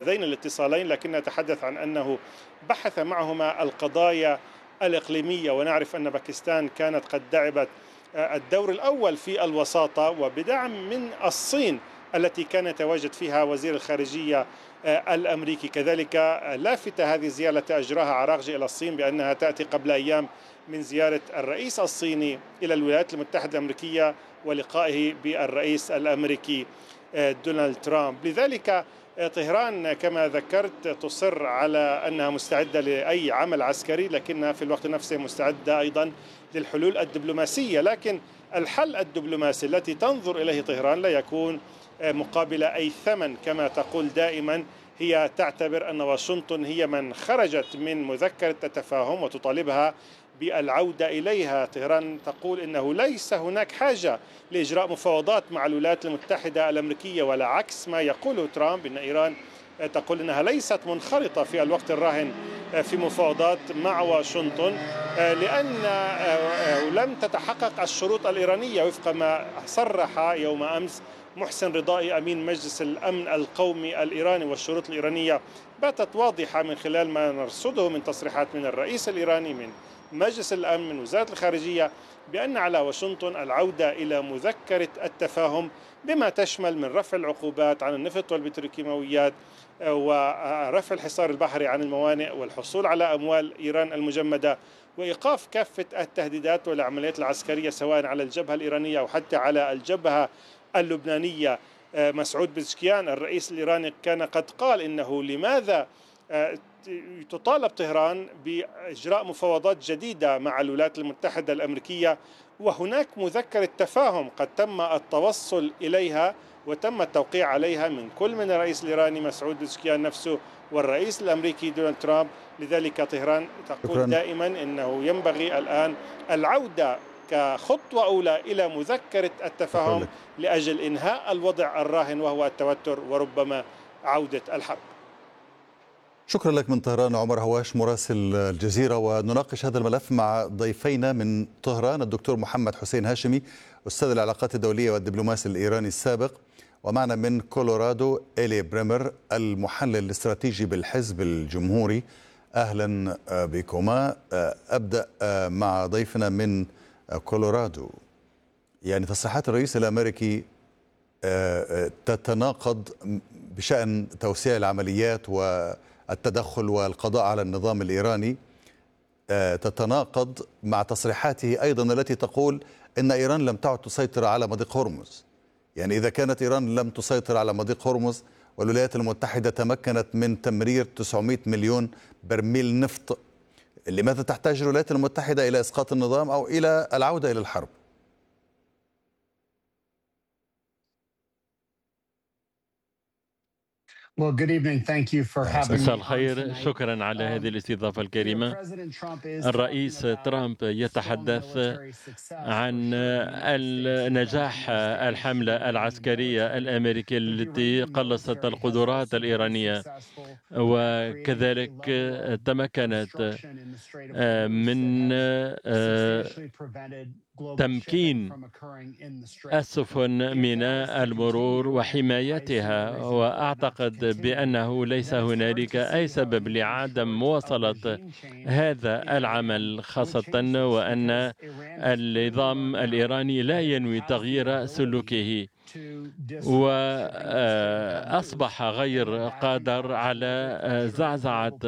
هذين الاتصالين، لكن نتحدث عن أنه بحث معهما القضايا الإقليمية. ونعرف أن باكستان كانت قد لعبت الدور الأول في الوساطة وبدعم من الصين التي كان يتواجد فيها وزير الخارجية الأمريكي. كذلك لافتة هذه الزيارة التي أجراها عراقجي إلى الصين بأنها تأتي قبل أيام من زيارة الرئيس الصيني إلى الولايات المتحدة الأمريكية ولقائه بالرئيس الأمريكي دونالد ترامب. لذلك طهران كما ذكرت تصر على أنها مستعدة لأي عمل عسكري، لكنها في الوقت نفسه مستعدة أيضا للحلول الدبلوماسية. لكن الحل الدبلوماسي التي تنظر إليه طهران لا يكون مقابل أي ثمن. كما تقول دائما هي تعتبر أن واشنطن هي من خرجت من مذكرة التفاهم وتطالبها بالعودة إليها. طهران تقول إنه ليس هناك حاجة لإجراء مفاوضات مع الولايات المتحدة الأمريكية، ولا عكس ما يقوله ترامب إن إيران تقول إنها ليست منخرطة في الوقت الراهن في مفاوضات مع واشنطن، لأن لم تتحقق الشروط الإيرانية وفق ما صرح يوم أمس محسن رضائي أمين مجلس الأمن القومي الإيراني. والشروط الإيرانية باتت واضحة من خلال ما نرصده من تصريحات من الرئيس الإيراني، من مجلس الأمن، من وزارة الخارجية، بأن على واشنطن العودة إلى مذكرة التفاهم بما تشمل من رفع العقوبات عن النفط والبتروكيماويات ورفع الحصار البحري عن الموانئ والحصول على أموال إيران المجمدة وإيقاف كافة التهديدات والعمليات العسكرية سواء على الجبهة الإيرانية أو حتى على الجبهة اللبنانية. مسعود بزكيان الرئيس الإيراني كان قد قال إنه لماذا تطالب طهران بإجراء مفاوضات جديدة مع الولايات المتحدة الأمريكية وهناك مذكرة تفاهم قد تم التوصل إليها وتم التوقيع عليها من كل من الرئيس الإيراني مسعود بزكيان نفسه والرئيس الأمريكي دونالد ترامب. لذلك طهران تقول دائما إنه ينبغي الآن العودة كخطوة أولى إلى مذكرة التفاهم لأجل إنهاء الوضع الراهن وهو التوتر وربما عودة الحرب. شكرا لك من طهران عمر هواش مراسل الجزيرة. ونناقش هذا الملف مع ضيفينا من طهران الدكتور محمد حسين هاشمي أستاذ العلاقات الدولية والدبلوماسي الإيراني السابق، ومعنا من كولورادو إيلي بريمر المحلل الاستراتيجي بالحزب الجمهوري. أهلا بكما. أبدأ مع ضيفنا من كولورادو. يعني تصريحات الرئيس الأمريكي تتناقض بشأن توسيع العمليات والتدخل والقضاء على النظام الإيراني، تتناقض مع تصريحاته أيضا التي تقول إن إيران لم تعد تسيطر على مضيق هرمز. يعني إذا كانت إيران لم تسيطر على مضيق هرمز والولايات المتحدة تمكنت من تمرير 900 مليون برميل نفط، لماذا تحتاج الولايات المتحدة إلى إسقاط النظام أو إلى العودة إلى الحرب؟ مساء الخير، شكرا على هذه الاستضافة الكريمة. الرئيس ترامب يتحدث عن النجاح الحملة العسكرية الأمريكية التي قلصت القدرات الإيرانية وكذلك تمكنت من تمكين السفن من المرور وحمايتها. وأعتقد بأنه ليس هنالك أي سبب لعدم مواصلة هذا العمل، خاصة وأن النظام الإيراني لا ينوي تغيير سلوكه وأصبح غير قادر على زعزعة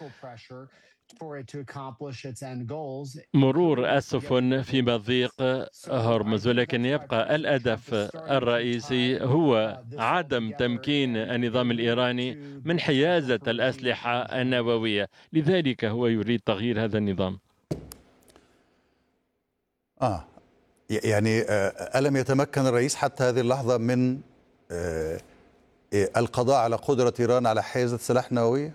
مرور السفن في مضيق هرمز. ولكن يبقى الهدف الرئيسي هو عدم تمكين النظام الإيراني من حيازة الأسلحة النووية، لذلك هو يريد تغيير هذا النظام. يعني ألم يتمكن الرئيس حتى هذه اللحظة من القضاء على قدرة إيران على حيازة سلاح نووي؟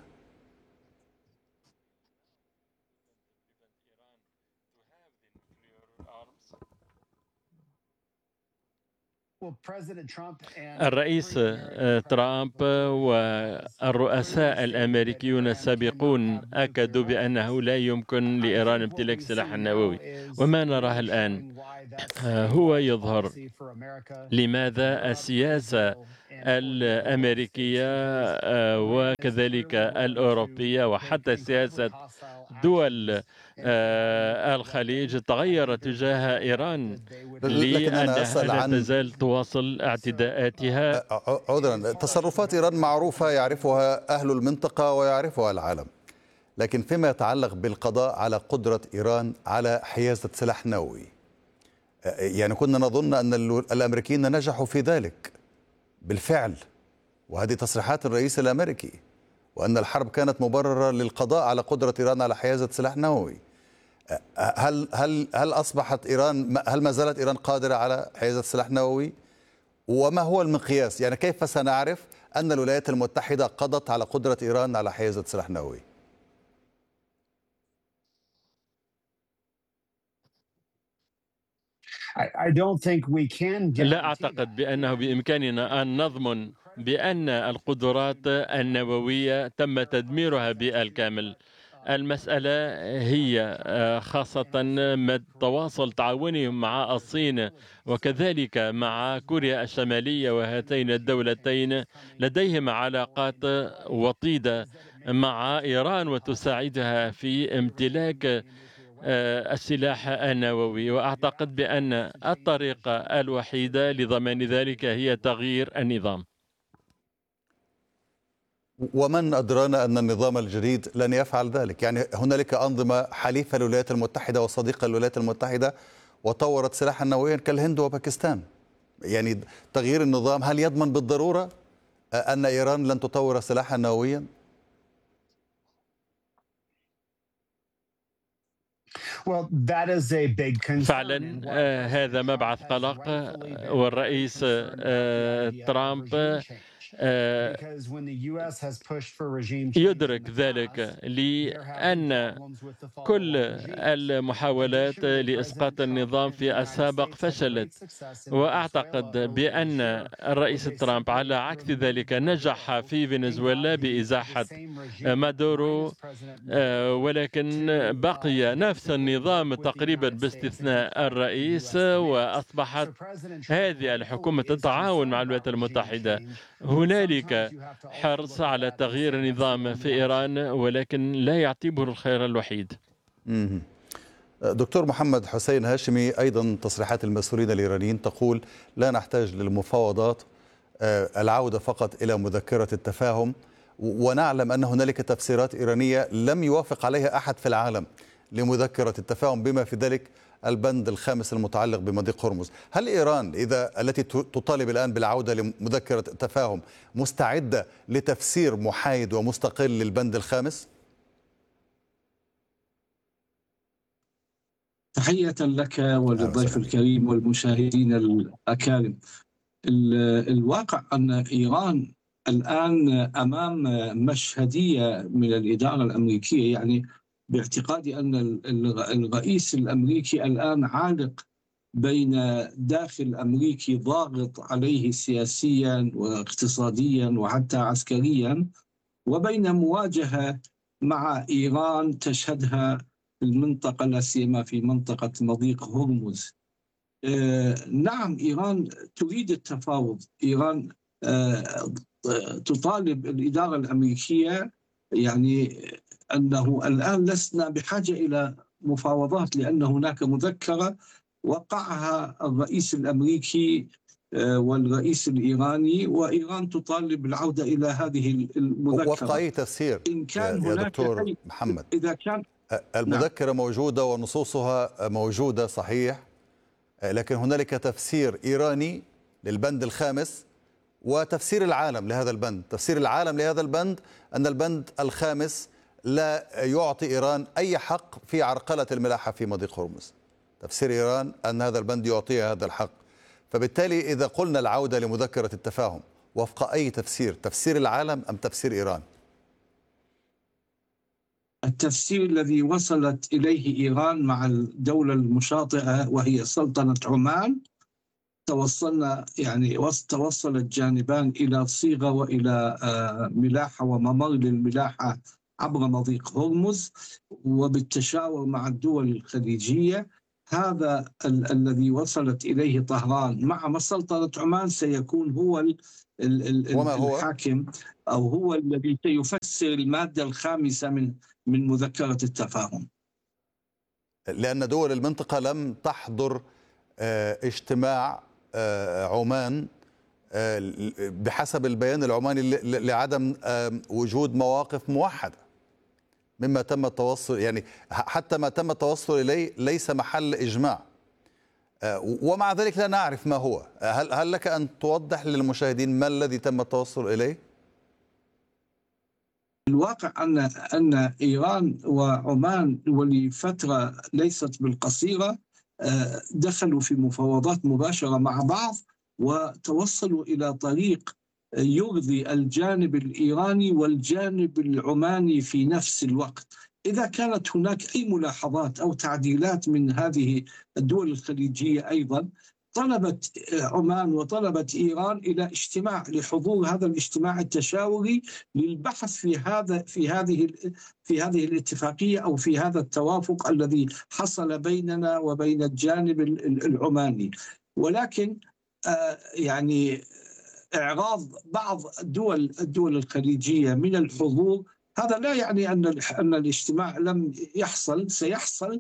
الرئيس ترامب والرؤساء الأمريكيون السابقون أكدوا بأنه لا يمكن لإيران امتلاك سلاح نووي، وما نراه الآن هو يظهر لماذا السياسة الأمريكية وكذلك الأوروبية وحتى سياسة دول الخليج تغيرت تجاه إيران لأنها لا تزال تواصل اعتداءاتها. عذرا، تصرفات إيران معروفة يعرفها أهل المنطقة ويعرفها العالم، لكن فيما يتعلق بالقضاء على قدرة إيران على حيازة سلاح نووي، يعني كنا نظن أن الأمريكيين نجحوا في ذلك بالفعل، وهذه تصريحات الرئيس الأمريكي، وأن الحرب كانت مبررة للقضاء على قدرة إيران على حيازة سلاح نووي. هل أصبحت إيران، هل ما زالت إيران قادرة على حيازة سلاح نووي؟ وما هو المقياس؟ يعني كيف سنعرف أن الولايات المتحدة قضت على قدرة إيران على حيازة سلاح نووي؟ لا أعتقد بأنه بإمكاننا أن نضمن بأن القدرات النووية تم تدميرها بالكامل. المسألة هي خاصة تواصل تعاونهم مع الصين وكذلك مع كوريا الشمالية، وهاتين الدولتين لديهما علاقات وطيدة مع إيران وتساعدها في امتلاك السلاح النووي، وأعتقد بأن الطريقة الوحيدة لضمان ذلك هي تغيير النظام. ومن أدرانا أن النظام الجديد لن يفعل ذلك؟ يعني هنالك أنظمة حليفة للولايات المتحدة وصديقة للولايات المتحدة وطورت سلاحا نوويا كالهند وباكستان. يعني تغيير النظام هل يضمن بالضرورة أن إيران لن تطور سلاحا نوويا؟ فعلا هذا مبعث قلق، والرئيس ترامب يدرك ذلك، لأن كل المحاولات لإسقاط النظام في السابق فشلت، وأعتقد بأن الرئيس ترامب على عكس ذلك نجح في فنزويلا بإزاحة مادورو، ولكن بقي نفس النظام تقريبا باستثناء الرئيس، وأصبحت هذه الحكومة تتعاون مع الولايات المتحدة. هنالك حرص على تغيير النظام في إيران، ولكن لا يعتبر الخيار الوحيد. دكتور محمد حسين هاشمي، أيضا تصريحات المسؤولين الإيرانيين تقول لا نحتاج للمفاوضات، العودة فقط إلى مذكرة التفاهم، ونعلم أن هنالك تفسيرات إيرانية لم يوافق عليها أحد في العالم لمذكرة التفاهم، بما في ذلك البند الخامس المتعلق بمضيق هرمز. هل إيران التي تطالب الآن بالعودة لمذكرة التفاهم مستعدة لتفسير محايد ومستقل للبند الخامس؟ تحية لك وللضيف الكريم والمشاهدين الأكارم. الواقع أن إيران الآن أمام مشهدية من الإدارة الأمريكية، يعني باعتقادي أن الرئيس الأمريكي الآن عالق بين داخل أمريكي ضاغط عليه سياسيا واقتصاديا وحتى عسكريا، وبين مواجهة مع إيران تشهدها المنطقة، لا سيما في منطقة مضيق هرمز. نعم، إيران تريد التفاوض، إيران تطالب الإدارة الأمريكية يعني أنه الآن لسنا بحاجة إلى مفاوضات، لأن هناك مذكرة وقعها الرئيس الأمريكي والرئيس الإيراني، وإيران تطالب بالعودة إلى هذه المذكرة. وفق أي تفسير إن كان يا دكتور محمد؟ إذا كان المذكرة موجودة ونصوصها موجودة صحيح، لكن هنالك تفسير إيراني للبند الخامس وتفسير العالم لهذا البند. تفسير العالم لهذا البند أن البند الخامس لا يعطي إيران أي حق في عرقلة الملاحة في مضيق هرمز. تفسير إيران أن هذا البند يعطيها هذا الحق. فبالتالي إذا قلنا العودة لمذكرة التفاهم وفق أي تفسير، تفسير العالم أم تفسير إيران؟ التفسير الذي وصلت إليه إيران مع الدولة المشاطئة وهي سلطنة عمان توصلنا يعني توصل الجانبان إلى صيغة وإلى ملاحة وممر للملاحة عبر مضيق هرمز، وبالتشاور مع الدول الخليجية. هذا الذي وصلت إليه طهران مع سلطنة عمان سيكون هو الحاكم، أو هو الذي سيفسر المادة الخامسة من مذكرة التفاهم. لأن دول المنطقة لم تحضر اجتماع عمان بحسب البيان العماني لعدم وجود مواقف موحدة مما تم التوصل، يعني حتى ما تم التوصل إليه ليس محل إجماع، ومع ذلك لا نعرف ما هو. هل لك أن توضح للمشاهدين ما الذي تم التوصل إليه؟ الواقع أن إيران وعمان ولفترة ليست بالقصيرة دخلوا في مفاوضات مباشرة مع بعض، وتوصلوا إلى طريق يرضي الجانب الإيراني والجانب العماني في نفس الوقت. إذا كانت هناك أي ملاحظات أو تعديلات من هذه الدول الخليجية أيضا، طلبت عمان وطلبت إيران إلى اجتماع لحضور هذا الاجتماع التشاوري للبحث في هذه الاتفاقية أو في هذا التوافق الذي حصل بيننا وبين الجانب العماني. ولكن يعني إعراض بعض الدول الخليجية من الحضور هذا لا يعني أن الاجتماع لم يحصل، سيحصل،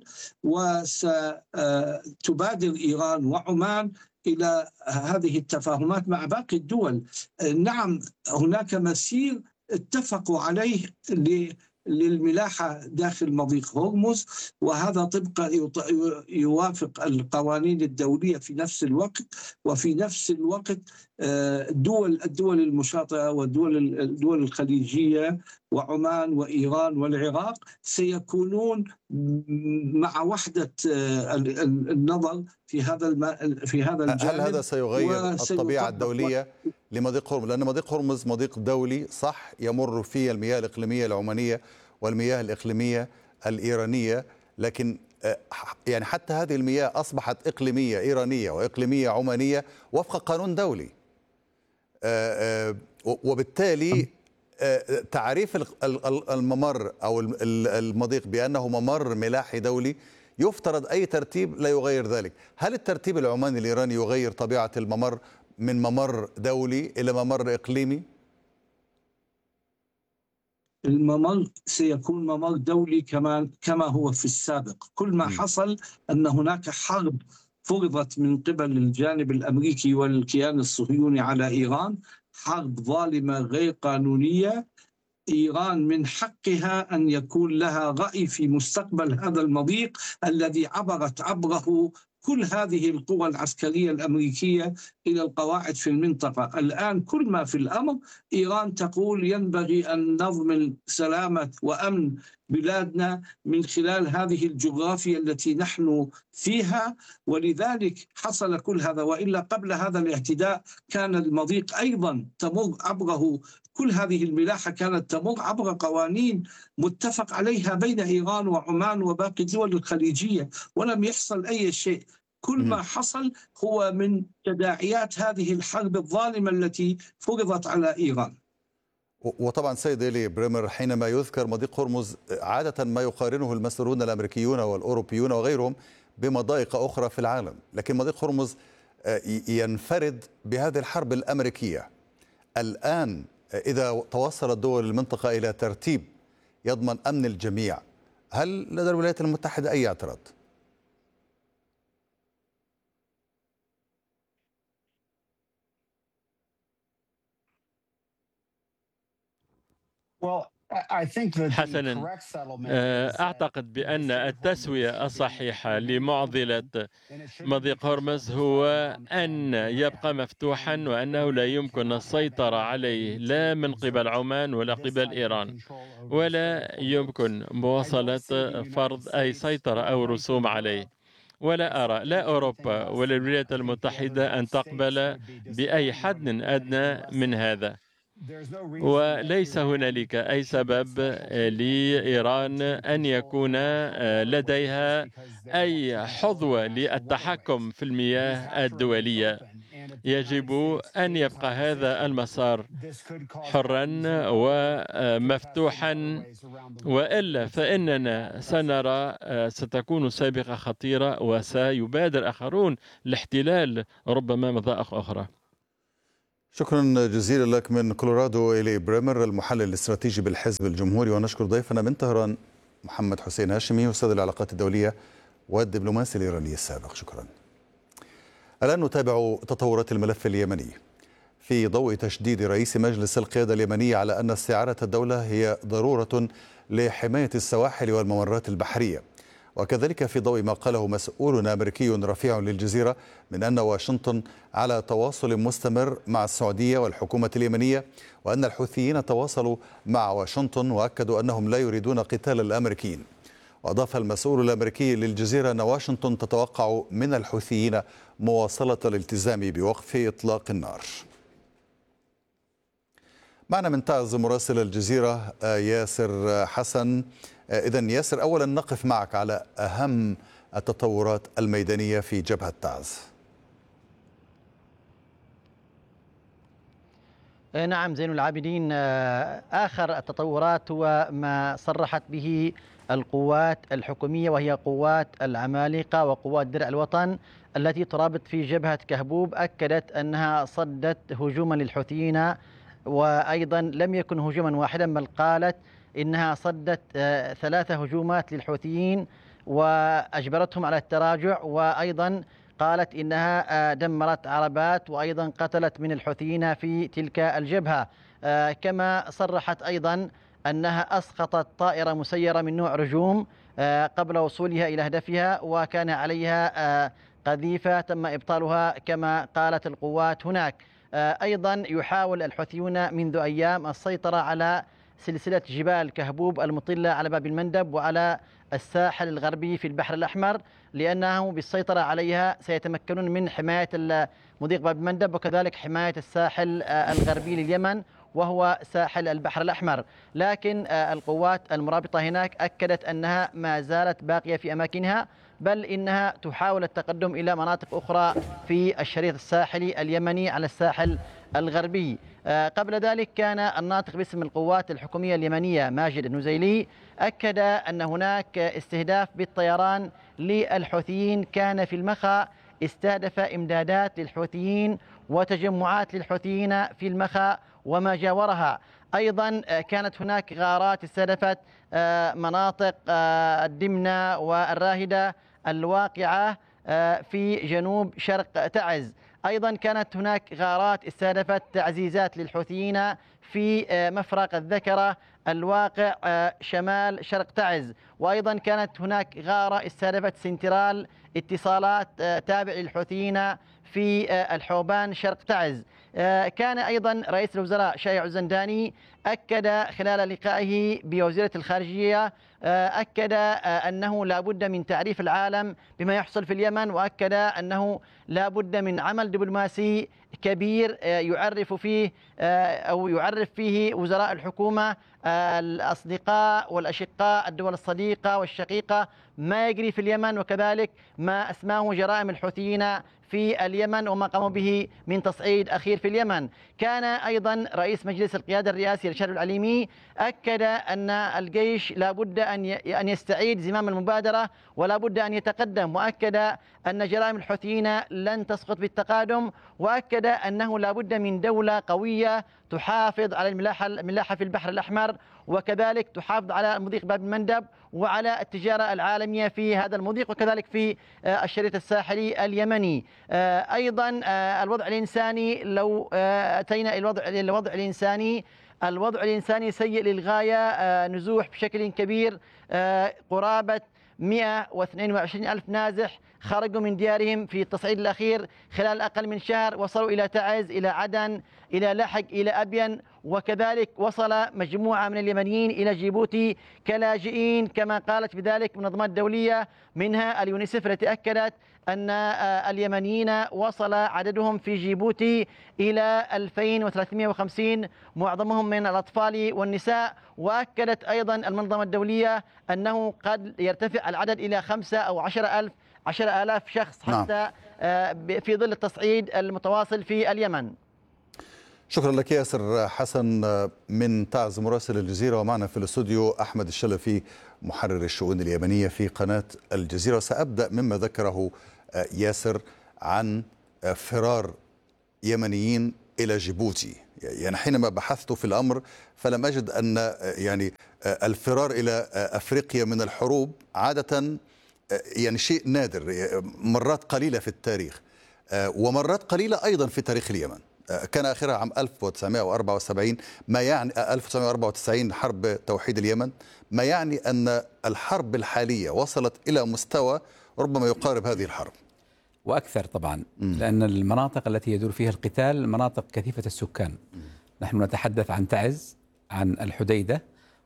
وستبادر إيران وعمان إلى هذه التفاهمات مع باقي الدول. نعم، هناك مسير اتفقوا عليه للملاحة داخل مضيق هرمز، وهذا طبقا يوافق القوانين الدولية في نفس الوقت. وفي نفس الوقت الدول المشاطئة والدول الخليجية وعمان وإيران والعراق سيكونون مع وحدة النظر في هذا الجانب. هل هذا سيغير الطبيعة الدولية لمضيق هرمز؟ لأن مضيق هرمز مضيق دولي صح، يمر فيه المياه الإقليمية العمانية والمياه الإقليمية الإيرانية، لكن يعني حتى هذه المياه أصبحت إقليمية إيرانية وإقليمية عمانية وفق قانون دولي، وبالتالي تعريف الممر أو المضيق بأنه ممر ملاحي دولي يفترض أي ترتيب لا يغير ذلك. هل الترتيب العماني الإيراني يغير طبيعة الممر من ممر دولي إلى ممر إقليمي؟ الممر سيكون ممر دولي كما هو في السابق. كل ما حصل أن هناك حرب فرضت من قبل الجانب الأمريكي والكيان الصهيوني على إيران، حرب ظالمة غير قانونية. إيران من حقها أن يكون لها رأي في مستقبل هذا المضيق الذي عبرت عبره كل هذه القوى العسكرية الأمريكية إلى القواعد في المنطقة. الآن كل ما في الأمر إيران تقول ينبغي أن نضمن سلامة وأمن بلادنا من خلال هذه الجغرافيا التي نحن فيها، ولذلك حصل كل هذا. وإلا قبل هذا الاعتداء كان المضيق أيضا تمر عبره، كل هذه الملاحة كانت تمر عبر قوانين متفق عليها بين إيران وعمان وباقي الدول الخليجية، ولم يحصل أي شيء. كل ما حصل هو من تداعيات هذه الحرب الظالمة التي فرضت على إيران. وطبعا سيد إيلي بريمر، حينما يذكر مضيق هرمز عادة ما يقارنه المسؤولون الأمريكيون والأوروبيون وغيرهم بمضايق أخرى في العالم، لكن مضيق هرمز ينفرد بهذه الحرب الأمريكية. الآن إذا توصلت دول المنطقة إلى ترتيب يضمن أمن الجميع، هل لدى الولايات المتحدة أي اعتراض؟ حسنا، أعتقد بأن التسوية الصحيحة لمعضلة مضيق هرمز هو أن يبقى مفتوحا، وأنه لا يمكن السيطرة عليه لا من قبل عمان ولا قبل إيران، ولا يمكن مواصلة فرض أي سيطرة أو رسوم عليه. ولا أرى لا أوروبا ولا الولايات المتحدة أن تقبل بأي حد أدنى من هذا، وليس هنالك أي سبب لإيران أن يكون لديها أي حظوة للتحكم في المياه الدولية. يجب أن يبقى هذا المسار حرا ومفتوحا، وإلا فإننا ستكون سابقة خطيرة وسيبادر آخرون لاحتلال ربما مضائق أخرى. شكرا جزيلا لك من كولورادو إلي بريمر، المحلل الاستراتيجي بالحزب الجمهوري. ونشكر ضيفنا من طهران محمد حسين هاشمي، أستاذ العلاقات الدولية والدبلوماسي الإيراني السابق. شكرا. الآن نتابع تطورات الملف اليمني في ضوء تشديد رئيس مجلس القيادة اليمني على أن استعارة الدولة هي ضرورة لحماية السواحل والممرات البحرية، وكذلك في ضوء ما قاله مسؤول أمريكي رفيع للجزيرة من أن واشنطن على تواصل مستمر مع السعودية والحكومة اليمنية، وأن الحوثيين تواصلوا مع واشنطن وأكدوا أنهم لا يريدون قتال الأمريكيين. وأضاف المسؤول الأمريكي للجزيرة أن واشنطن تتوقع من الحوثيين مواصلة الالتزام بوقف إطلاق النار. معنا من تعز مراسل الجزيرة ياسر حسن. إذن ياسر، أولا نقف معك على أهم التطورات الميدانية في جبهة تعز. نعم زين العابدين، آخر التطورات هو ما صرحت به القوات الحكومية، وهي قوات العمالقة وقوات درع الوطن التي ترابط في جبهة كهبوب. أكدت أنها صدت هجوما للحوثيين، وأيضا لم يكن هجوما واحدا، بل قالت إنها صدت 3 هجومات للحوثيين وأجبرتهم على التراجع، وأيضا قالت إنها دمرت عربات وأيضا قتلت من الحوثيين في تلك الجبهة. كما صرحت أيضا أنها أسقطت طائرة مسيرة من نوع رجوم قبل وصولها إلى هدفها، وكان عليها قذيفة تم إبطالها كما قالت القوات هناك. أيضا يحاول الحوثيون منذ أيام السيطرة على سلسلة جبال كهبوب المطلة على باب المندب وعلى الساحل الغربي في البحر الأحمر، لأنه بالسيطرة عليها سيتمكنون من حماية مضيق باب المندب وكذلك حماية الساحل الغربي لليمن وهو ساحل البحر الأحمر. لكن القوات المرابطة هناك أكدت أنها ما زالت باقية في أماكنها، بل إنها تحاول التقدم إلى مناطق أخرى في الشريط الساحلي اليمني على الساحل الغربي. قبل ذلك كان الناطق باسم القوات الحكومية اليمنية ماجد النزيلي أكد أن هناك استهداف بالطيران للحوثيين، كان في المخا استهدف إمدادات للحوثيين وتجمعات للحوثيين في المخا وما جاورها. أيضا كانت هناك غارات استهدفت مناطق الدمنة والراهدة الواقعة في جنوب شرق تعز. أيضا كانت هناك غارات استهدفت تعزيزات للحوثيين في مفرق الذكرة الواقع شمال شرق تعز. وأيضا كانت هناك غارة استهدفت سنترال اتصالات تابع للحوثيين في الحوبان شرق تعز. كان أيضا رئيس الوزراء شايع الزنداني أكد خلال لقائه بوزيرة الخارجية أكد أنه لا بد من تعريف العالم بما يحصل في اليمن، وأكد أنه لا بد من عمل دبلوماسي كبير يعرف فيه وزراء الحكومة الأصدقاء والأشقاء، الدول الصديقة والشقيقة، ما يجري في اليمن وكذلك ما أسماه جرائم الحوثيين في اليمن وما قاموا به من تصعيد أخير في اليمن. كان أيضا رئيس مجلس القيادة الرئاسي رشاد العليمي أكد أن الجيش لا بد أن يستعيد زمام المبادرة ولا بد أن يتقدم، وأكد أن جرائم الحوثيين لن تسقط بالتقادم، وأكد أنه لا بد من دولة قوية تحافظ على الملاحة في البحر الأحمر وكذلك تحافظ على مضيق باب المندب وعلى التجارة العالمية في هذا المضيق وكذلك في الشريط الساحلي اليمني. أيضا الوضع الإنساني، لو أتينا إلى الوضع الإنساني سيء للغاية، نزوح بشكل كبير، قرابة 122 ألف نازح خرجوا من ديارهم في التصعيد الأخير خلال أقل من شهر، وصلوا إلى تعز، إلى عدن، إلى لحج، إلى أبين، وكذلك وصل مجموعة من اليمنيين إلى جيبوتي كلاجئين كما قالت بذلك منظمات دولية، منها اليونيسف التي أكدت أن اليمنيين وصل عددهم في جيبوتي إلى 2350، معظمهم من الأطفال والنساء. وأكدت أيضا المنظمة الدولية أنه قد يرتفع العدد إلى 5 أو 10 ألف 10,000 شخص حتى في ظل التصعيد المتواصل في اليمن. شكرا لك ياسر حسن من تعز مراسل الجزيرة، ومعنا في الاستوديو أحمد الشلفي محرر الشؤون اليمنية في قناة الجزيرة. سأبدأ مما ذكره ياسر عن فرار يمنيين إلى جيبوتي. يعني حينما بحثت في الأمر فلم أجد أن يعني الفرار إلى أفريقيا من الحروب عادة يعني شيء نادر، مرات قليلة في التاريخ ومرات قليلة أيضا في تاريخ اليمن. كان آخرها عام 1974 ما يعني 1994 حرب توحيد اليمن، ما يعني أن الحرب الحالية وصلت إلى مستوى ربما يقارب هذه الحرب وأكثر طبعا، لأن المناطق التي يدور فيها القتال مناطق كثيفة السكان. نحن نتحدث عن تعز، عن الحديدة،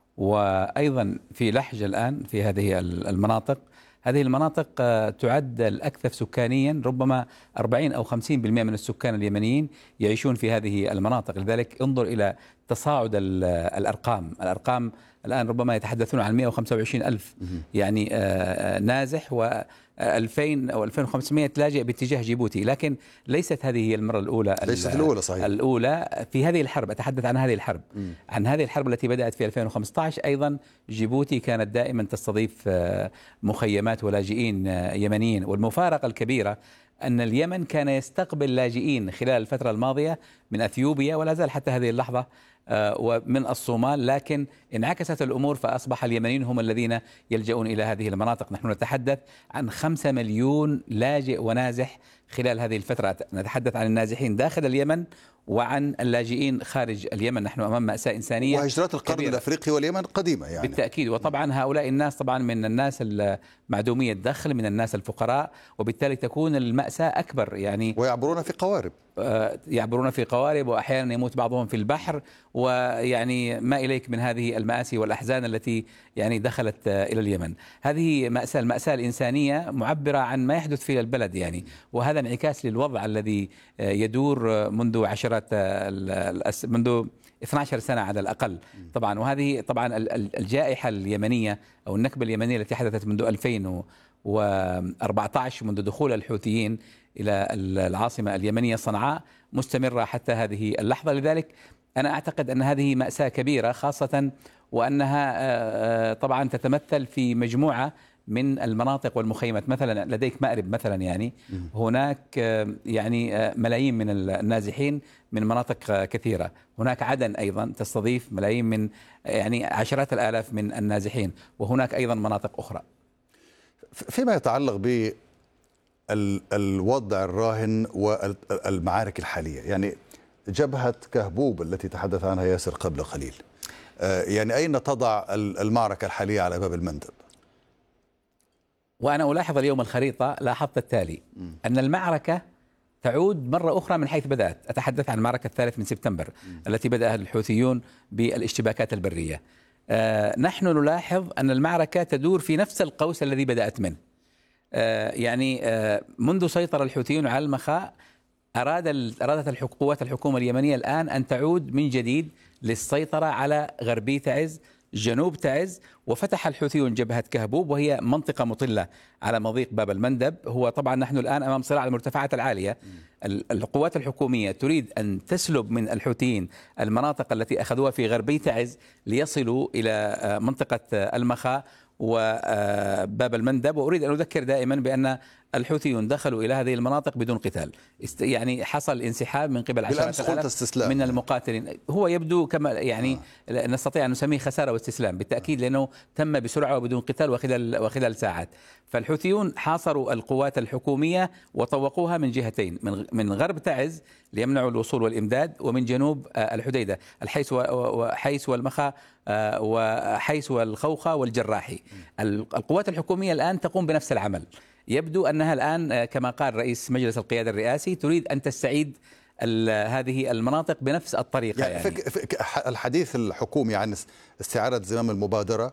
وأيضا في لحج الآن في هذه المناطق. هذه المناطق تعد الأكثر سكانيا، ربما 40 أو 50% من السكان اليمنيين يعيشون في هذه المناطق. لذلك انظر إلى تصاعد الأرقام الآن ربما يتحدثون عن 125 ألف يعني نازح، و2000 أو 2500 لاجئ باتجاه جيبوتي. لكن ليست هذه هي المرة الأولى، ليست الأولى صحيح. الأولى في هذه الحرب، أتحدث عن هذه الحرب، عن هذه الحرب التي بدأت في 2015. أيضا جيبوتي كانت دائما تستضيف مخيمات ولاجئين يمنيين، والمفارقة الكبيرة أن اليمن كان يستقبل لاجئين خلال الفترة الماضية من أثيوبيا ولا زال حتى هذه اللحظة ومن الصومال، لكن انعكست الأمور فأصبح اليمنيين هم الذين يلجؤون إلى هذه المناطق. نحن نتحدث عن 5 مليون لاجئ ونازح خلال هذه الفترة، نتحدث عن النازحين داخل اليمن وعن اللاجئين خارج اليمن. نحن أمام مأساة إنسانية، وهجرات القرن الأفريقي واليمن قديمة يعني بالتأكيد. وطبعا هؤلاء الناس طبعا من الناس معدومي الدخل، من الناس الفقراء، وبالتالي تكون المأساة أكبر يعني. ويعبرون في قوارب، يعبرون في قوارب، وأحيانا يموت بعضهم في البحر، ويعني ما إليك من هذه المآسي والأحزان التي يعني دخلت إلى اليمن. هذه المأساة الإنسانية معبرة عن ما يحدث في البلد يعني، وهذا انعكاس للوضع الذي يدور منذ منذ 12 سنة على الأقل طبعا. وهذه طبعا الجائحة اليمنية أو النكبة اليمنية التي حدثت منذ 2014 منذ دخول الحوثيين إلى العاصمة اليمنية صنعاء مستمرة حتى هذه اللحظة. لذلك أنا أعتقد أن هذه مأساة كبيرة، خاصة وأنها طبعا تتمثل في مجموعة من المناطق والمخيمات. مثلا لديك مأرب مثلا، يعني هناك يعني ملايين من النازحين من مناطق كثيرة. هناك عدن أيضا تستضيف ملايين من يعني عشرات الآلاف من النازحين، وهناك أيضا مناطق أخرى. فيما يتعلق بالوضع الراهن والمعارك الحالية، يعني جبهة كهبوب التي تحدث عنها ياسر قبل قليل، يعني أين تضع المعركة الحالية على باب المندب؟ وأنا ألاحظ اليوم الخريطة، لاحظت التالي: أن المعركة تعود مرة أخرى من حيث بدأت. أتحدث عن المعركة 3 من سبتمبر التي بدأها الحوثيون بالاشتباكات البرية. نحن نلاحظ أن المعركة تدور في نفس القوس الذي بدأت منه. يعني منذ سيطر الحوثيون على المخاء أرادت قوات الحكومة اليمنية الآن أن تعود من جديد للسيطرة على غربي تعز، جنوب تعز، وفتح الحوثيون جبهة كهبوب وهي منطقة مطلة على مضيق باب المندب. هو طبعا نحن الآن أمام صراع المرتفعات العالية. القوات الحكومية تريد أن تسلب من الحوثيين المناطق التي أخذوها في غربي تعز ليصلوا إلى منطقة المخاء وباب المندب. وأريد أن أذكر دائما بأن الحوثيون دخلوا إلى هذه المناطق بدون قتال، يعني حصل انسحاب من قبل عشرات الآلاف من المقاتلين. هو يبدو كما يعني نستطيع أن نسميه خسارة واستسلام بالتأكيد، لأنه تم بسرعة وبدون قتال وخلال ساعات. فالحوثيون حاصروا القوات الحكومية وطوقوها من جهتين: من غرب تعز ليمنعوا الوصول والإمداد، ومن جنوب الحديدة حيث والمخا وحيث والخوخة والجراحي. القوات الحكومية الآن تقوم بنفس العمل. يبدو أنها الآن كما قال رئيس مجلس القيادة الرئاسي تريد أن تستعيد هذه المناطق بنفس الطريقة. يعني الحديث الحكومي عن استعادة زمام المبادرة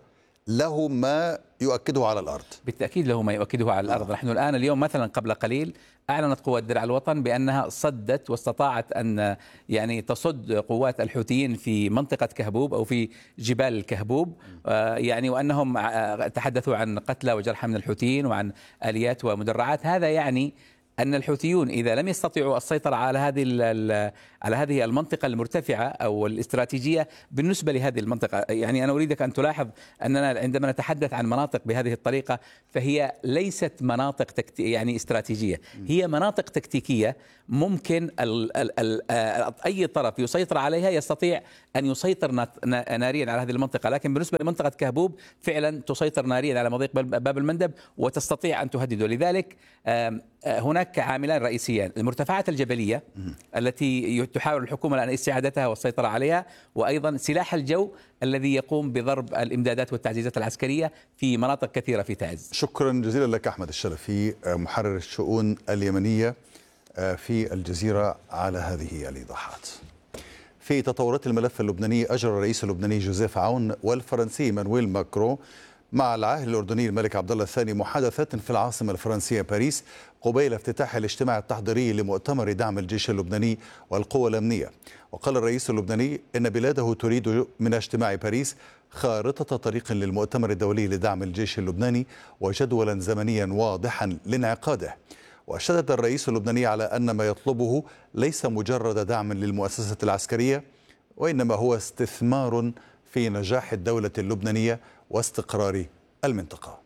له ما يؤكده على الأرض. بالتأكيد له ما يؤكده على الأرض. نحن الآن اليوم مثلا قبل قليل أعلنت قوات درع الوطن بأنها صدت واستطاعت أن يعني تصد قوات الحوثيين في منطقة كهبوب أو في جبال الكهبوب، يعني وأنهم تحدثوا عن قتلى وجرحى من الحوثيين وعن آليات ومدرعات. هذا يعني أن الحوثيون إذا لم يستطيعوا السيطرة على هذه المنطقة المرتفعة أو الاستراتيجية بالنسبة لهذه المنطقة، يعني أنا أريدك أن تلاحظ أننا عندما نتحدث عن مناطق بهذه الطريقة فهي ليست مناطق يعني استراتيجية، هي مناطق تكتيكية ممكن أي طرف يسيطر عليها يستطيع أن يسيطر ناريا على هذه المنطقة. لكن بالنسبة لمنطقة كهبوب فعلا تسيطر ناريا على مضيق باب المندب وتستطيع أن تهدده. لذلك هناك عاملان رئيسيان: المرتفعات الجبلية التي تحاول الحكومة الآن استعادتها والسيطرة عليها، وأيضا سلاح الجو الذي يقوم بضرب الإمدادات والتعزيزات العسكرية في مناطق كثيرة في تعز. شكرا جزيلا لك أحمد الشرفي، محرر الشؤون اليمنية في الجزيرة، على هذه الإيضاحات. في تطورات الملف اللبناني، أجرى الرئيس اللبناني جوزيف عون والفرنسي إيمانويل ماكرون مع العاهل الأردني الملك عبد الله الثاني محادثات في العاصمة الفرنسية باريس قبيل افتتاح الاجتماع التحضيري لمؤتمر دعم الجيش اللبناني والقوى الأمنية. وقال الرئيس اللبناني إن بلاده تريد من اجتماع باريس خارطة طريق للمؤتمر الدولي لدعم الجيش اللبناني وجدولا زمنيا واضحا لانعقاده. وشدد الرئيس اللبناني على أن ما يطلبه ليس مجرد دعم للمؤسسة العسكرية، وإنما هو استثمار في نجاح الدولة اللبنانية واستقرار المنطقة.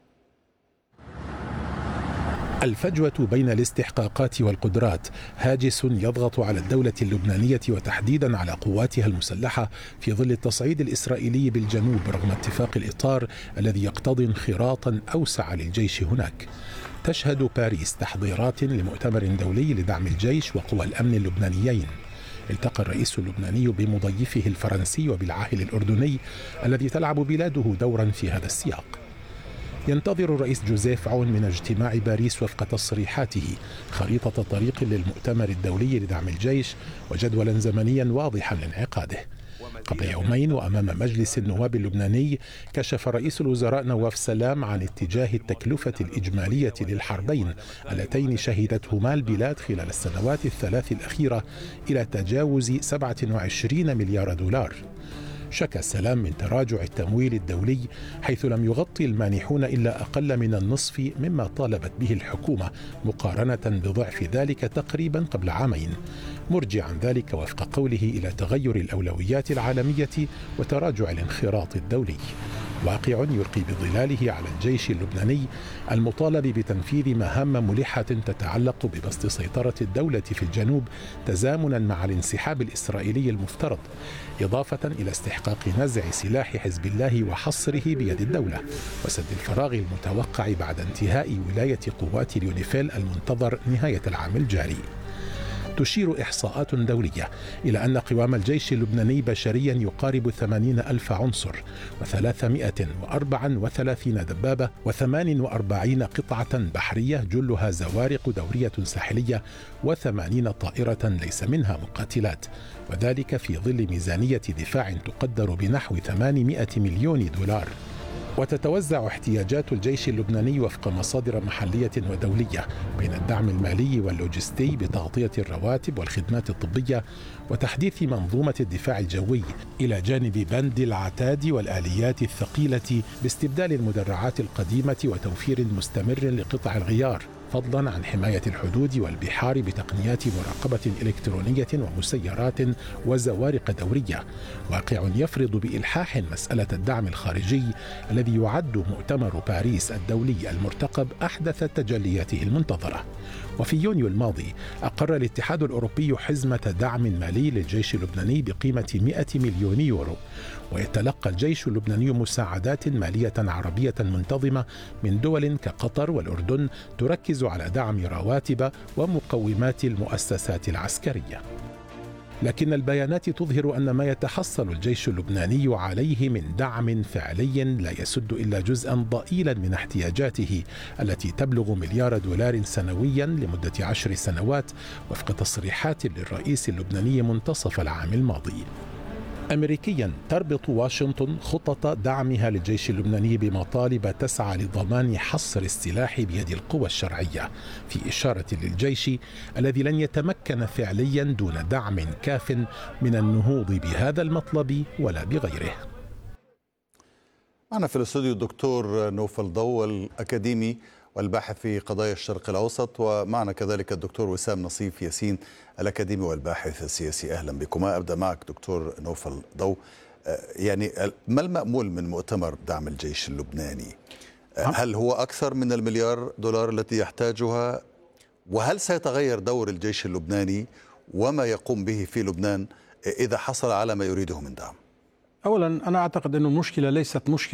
الفجوة بين الاستحقاقات والقدرات هاجس يضغط على الدولة اللبنانية وتحديدا على قواتها المسلحة في ظل التصعيد الإسرائيلي بالجنوب، رغم اتفاق الإطار الذي يقتضي انخراطا أوسع للجيش هناك. تشهد باريس تحضيرات لمؤتمر دولي لدعم الجيش وقوى الأمن اللبنانيين. التقى الرئيس اللبناني بمضيفه الفرنسي وبالعاهل الأردني الذي تلعب بلاده دورا في هذا السياق. ينتظر الرئيس جوزيف عون من اجتماع باريس وفق تصريحاته خريطة طريق للمؤتمر الدولي لدعم الجيش وجدولا زمنيا واضحا لانعقاده. قبل يومين وأمام مجلس النواب اللبناني كشف رئيس الوزراء نواف سلام عن اتجاه التكلفة الإجمالية للحربين اللتين شهدتهما البلاد خلال السنوات الثلاث الأخيرة إلى تجاوز 27 مليار دولار. شكى سلام من تراجع التمويل الدولي حيث لم يغطي المانحون إلا أقل من النصف مما طالبت به الحكومة مقارنة بضعف ذلك تقريبا قبل عامين، مرجعا ذلك وفق قوله إلى تغير الأولويات العالمية وتراجع الانخراط الدولي. واقع يلقي بظلاله على الجيش اللبناني المطالب بتنفيذ مهام ملحة تتعلق ببسط سيطرة الدولة في الجنوب تزامنا مع الانسحاب الإسرائيلي المفترض، إضافة إلى استحقاق نزع سلاح حزب الله وحصره بيد الدولة وسد الفراغ المتوقع بعد انتهاء ولاية قوات اليونيفيل المنتظر نهاية العام الجاري. تشير إحصاءات دولية إلى أن قوام الجيش اللبناني بشريا يقارب 80,000 عنصر و334 دبابة و48 قطعة بحرية جلها زوارق دورية ساحلية و80 طائرة ليس منها مقاتلات، وذلك في ظل ميزانية دفاع تقدر بنحو 800 مليون دولار. وتتوزع احتياجات الجيش اللبناني وفق مصادر محلية ودولية بين الدعم المالي واللوجستي بتغطية الرواتب والخدمات الطبية وتحديث منظومة الدفاع الجوي، إلى جانب بند العتاد والآليات الثقيلة باستبدال المدرعات القديمة وتوفير مستمر لقطع الغيار، فضلا عن حماية الحدود والبحار بتقنيات مراقبة إلكترونية ومسيرات وزوارق دورية. واقع يفرض بإلحاح مسألة الدعم الخارجي الذي يعد مؤتمر باريس الدولي المرتقب أحدث تجلياته المنتظرة. وفي يونيو الماضي أقر الاتحاد الأوروبي حزمة دعم مالي للجيش اللبناني بقيمة 100 مليون يورو، ويتلقى الجيش اللبناني مساعدات مالية عربية منتظمة من دول كقطر والأردن تركز على دعم رواتب ومقومات المؤسسات العسكرية. لكن البيانات تظهر أن ما يتحصل الجيش اللبناني عليه من دعم فعلي لا يسد إلا جزءا ضئيلا من احتياجاته التي تبلغ مليار دولار سنويا لمدة 10 سنوات وفق تصريحات للرئيس اللبناني منتصف العام الماضي. أمريكيا تربط واشنطن خطط دعمها للجيش اللبناني بمطالب تسعى لضمان حصر السلاح بيد القوى الشرعية، في إشارة للجيش الذي لن يتمكن فعليا دون دعم كاف من النهوض بهذا المطلب ولا بغيره. معنا في الاستوديو الدكتور نوفل ضو الأكاديمي والباحث في قضايا الشرق الأوسط، ومعنا كذلك الدكتور وسام نصيف ياسين الأكاديمي والباحث السياسي. أهلا بكما. أبدأ معك دكتور نوفل ضو، يعني ما المأمول من مؤتمر دعم الجيش اللبناني؟ هل هو أكثر من $1 مليار التي يحتاجها؟ وهل سيتغير دور الجيش اللبناني وما يقوم به في لبنان إذا حصل على ما يريده من دعم؟ أولا أنا أعتقد أن المشكلة ليست مشكلة